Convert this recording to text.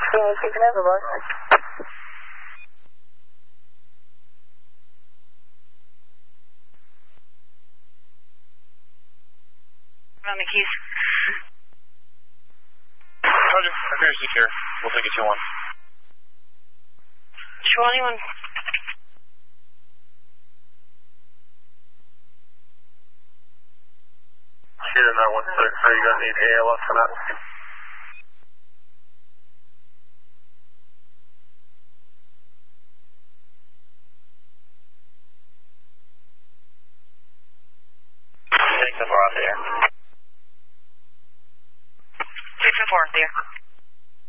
Yeah, taking over, boss. On the keys. Roger, appears secure. We'll take it to 1. 21. Shooting that 1, sir. Are you going to need ALS for that? Take the 4 off the air. 6 and 4, there.